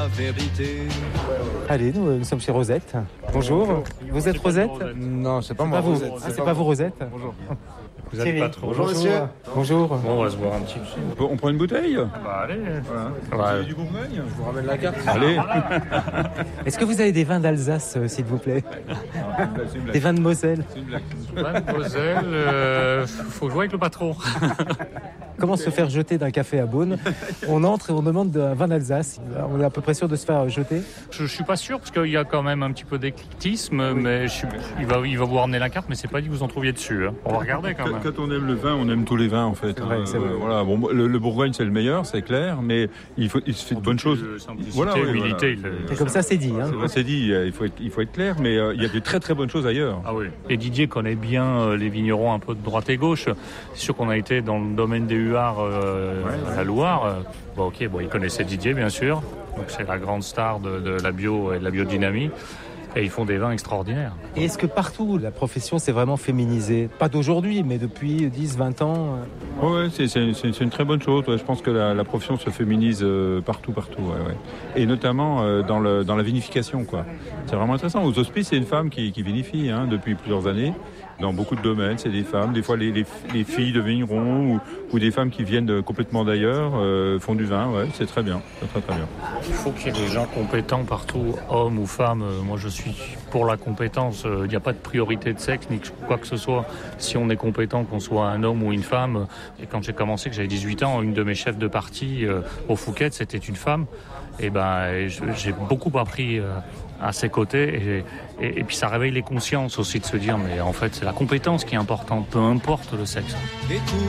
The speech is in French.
vérité. Allez, nous sommes chez Rosette. Bonjour. Vous êtes Rosette ? Non, c'est pas moi. Pas vous. Rosette. C'est pas vous Rosette ? Bonjour. Vous êtes pas trop. Bonjour, monsieur. Bonjour. Bon, on va se boire un petit. On prend une bouteille? Bah allez. Vous avez du Bourgogne? Je vous ramène la carte. Allez. Est-ce que vous avez des vins d'Alsace, s'il vous plaît ? Des vins de Moselle ? Mademoiselle, faut jouer avec le patron. Comment se faire jeter d'un café à Beaune ? On entre et on demande un vin d'Alsace. On est à peu près sûr de se faire jeter. Je suis pas sûr parce qu'il y a quand même un petit peu d'éclectisme, mais il va vous ramener la carte, mais c'est pas dit que vous en trouviez dessus. Hein. On va regarder quand même. Quand on aime le vin, on aime tous les vins en fait. C'est vrai. Voilà. Bon, le Bourgogne c'est le meilleur, c'est clair, mais il se fait de bonnes choses. Simplicité, Voilà, humilité. Et comme ça, c'est dit. Hein. C'est dit, il faut être clair, mais il y a de très très bonnes choses ailleurs. Ah oui. Et Didier connaît bien les vignerons un peu de droite et gauche. C'est sûr qu'on a été dans le domaine des huards à la Loire. Il connaissait Didier bien sûr. Donc c'est la grande star de la bio et de la biodynamie. Et ils font des vins extraordinaires. Et est-ce que partout, la profession s'est vraiment féminisée ? Pas d'aujourd'hui, mais depuis 10, 20 ans Ouais, c'est une très bonne chose. Ouais. Je pense que la profession se féminise partout. Ouais. Et notamment dans la vinification, quoi. C'est vraiment intéressant. Aux hospices, c'est une femme qui vinifie depuis plusieurs années. Dans beaucoup de domaines, c'est des femmes. Des fois, les filles de vignerons ou des femmes qui viennent complètement d'ailleurs font du vin. Ouais, c'est très bien. C'est très, très bien. Il faut qu'il y ait des gens compétents partout, hommes ou femmes. Moi, je suis pour la compétence. Il n'y a pas de priorité de sexe ni quoi que ce soit. Si on est compétent, qu'on soit un homme ou une femme. Et quand j'ai commencé, que j'avais 18 ans, une de mes chefs de parti au Fouquet, c'était une femme. Et j'ai beaucoup appris à ses côtés et puis ça réveille les consciences aussi de se dire mais en fait c'est la compétence qui est importante, peu importe le sexe.